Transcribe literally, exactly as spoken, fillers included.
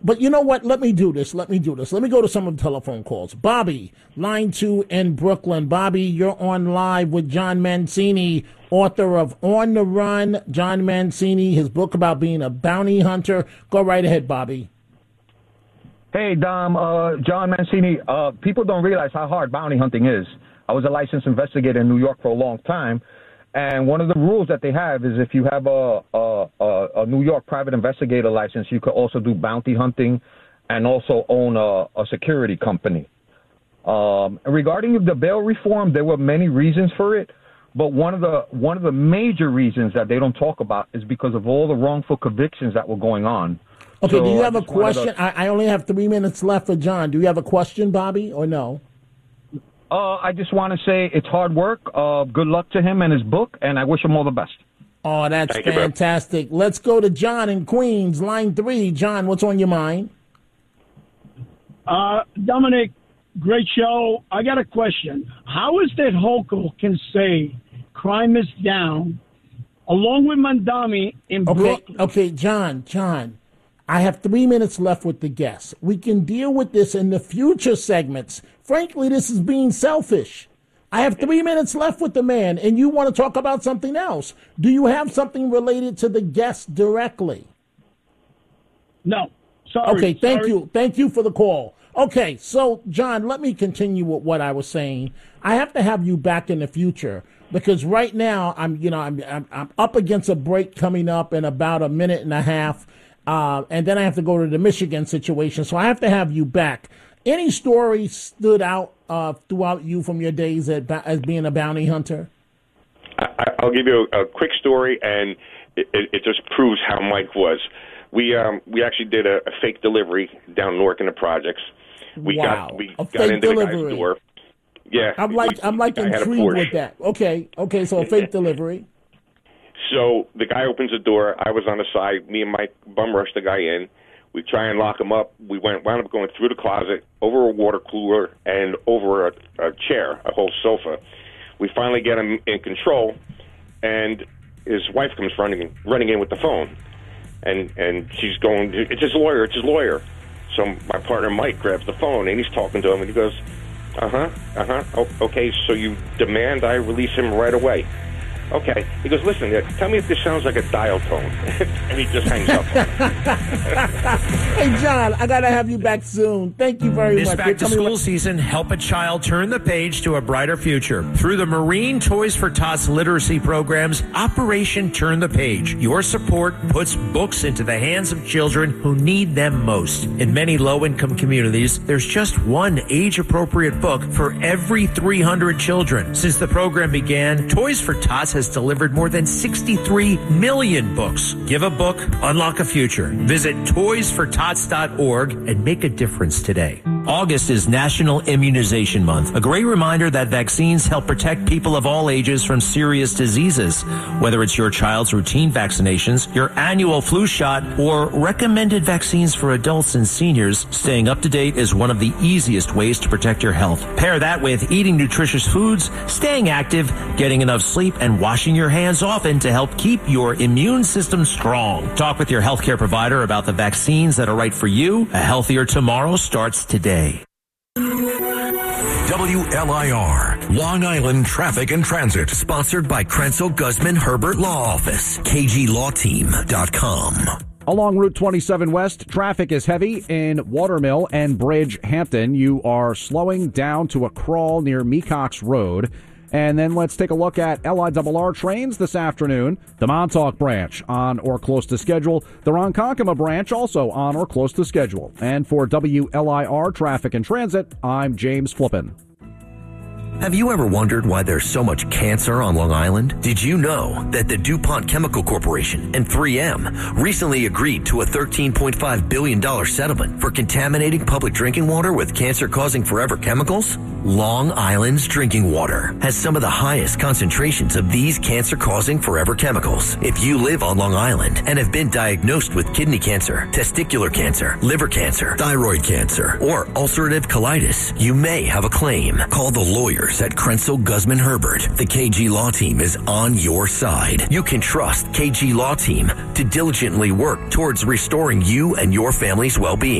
But you know what? Let me do this. Let me do this. Let me go to some of the telephone calls. Bobby, line two in Brooklyn. Bobby, you're on live with John Mancini, author of On the Run. John Mancini, his book about being a bounty hunter. Go right ahead, Bobby. Hey, Dom, uh, John Mancini. Uh, people don't realize how hard bounty hunting is. I was a licensed investigator in New York for a long time. And one of the rules that they have is if you have a, a, a, a New York private investigator license, you could also do bounty hunting and also own a, a security company. Um, regarding the bail reform, there were many reasons for it, but one of the one of the major reasons that they don't talk about is because of all the wrongful convictions that were going on. Okay, so do you have a to, question? I, I only have three minutes left for John. Do you have a question, Bobby, or no? Uh, I just want to say it's hard work. Uh, good luck to him and his book, and I wish him all the best. Oh, that's Thank fantastic. You, Let's go to John in Queens, line three. John, what's on your mind? Uh, Dominic, great show. I got a question. How is that Hochul can say crime is down, along with Mandami in okay, Brooklyn? Okay, John, John. I have three minutes left with the guests. We can deal with this in the future segments. Frankly, this is being selfish. I have three minutes left with the man, and you want to talk about something else. Do you have something related to the guests directly? No. Sorry. Okay, thank sorry. you. Thank you for the call. Okay, so, John, let me continue with what I was saying. I have to have you back in the future because right now I'm, you know, I'm, I'm, I'm up against a break coming up in about a minute and a half. Uh, and then I have to go to the Michigan situation, so I have to have you back. Any story stood out uh, throughout you from your days at, as being a bounty hunter? I, I'll give you a, a quick story, and it, it just proves how Mike was. We um, we actually did a, a fake delivery down Newark in the projects. We wow, got we a got fake into delivery. the guy's door. Yeah, I'm like we, I'm like the guy had a intrigued Porsche. with that. Okay, okay, so a fake delivery. So the guy opens the door. I was on the side. Me and Mike bum rushed the guy in. We try and lock him up. We went wound up going through the closet, over a water cooler, and over a, a chair, a whole sofa. We finally get him in control, and his wife comes running running in with the phone, and and she's going, "It's his lawyer. It's his lawyer." So my partner Mike grabs the phone and he's talking to him, and he goes, "Uh huh, uh huh. Oh, okay, so you demand I release him right away?" Okay. He goes, "Listen, tell me if this sounds like a dial tone." And he just hangs up. Hey, John, I got to have you back soon. Thank you very this much. This back-to-school season, help a child turn the page to a brighter future. Through the Marine Toys for Tots literacy programs, Operation Turn the Page. Your support puts books into the hands of children who need them most. In many low-income communities, there's just one age-appropriate book for every three hundred children. Since the program began, Toys for Tots has delivered more than sixty-three million books. Give a book, unlock a future. Visit toys for tots dot org and make a difference today. August is National Immunization Month, a great reminder that vaccines help protect people of all ages from serious diseases. Whether it's your child's routine vaccinations, your annual flu shot, or recommended vaccines for adults and seniors, staying up to date is one of the easiest ways to protect your health. Pair that with eating nutritious foods, staying active, getting enough sleep, and washing your hands often to help keep your immune system strong. Talk with your healthcare provider about the vaccines that are right for you. A healthier tomorrow starts today. W L I R, Long Island Traffic and Transit. Sponsored by Krenzel Guzman Herbert Law Office, K G law team dot com. Along Route twenty-seven West, traffic is heavy in Watermill and Bridgehampton. You are slowing down to a crawl near Mecox Road. And then let's take a look at L I R R trains this afternoon. The Montauk branch on or close to schedule. The Ronkonkoma branch also on or close to schedule. And for W L I R Traffic and Transit, I'm James Flippin. Have you ever wondered why there's so much cancer on Long Island? Did you know that the DuPont Chemical Corporation and three M recently agreed to a thirteen point five billion dollars settlement for contaminating public drinking water with cancer-causing forever chemicals? Long Island's drinking water has some of the highest concentrations of these cancer-causing forever chemicals. If you live on Long Island and have been diagnosed with kidney cancer, testicular cancer, liver cancer, thyroid cancer, or ulcerative colitis, you may have a claim. Call the lawyers lawyers at Krenzel Guzman Herbert, the K G Law Team is on your side. You can trust K G Law Team to diligently work towards restoring you and your family's well-being.